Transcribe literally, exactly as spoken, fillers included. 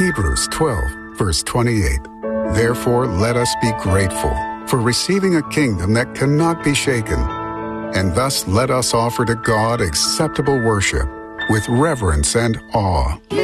Hebrews twelve, verse twenty-eight. Therefore, let us be grateful for receiving a kingdom that cannot be shaken, and thus let us offer to God acceptable worship with reverence and awe.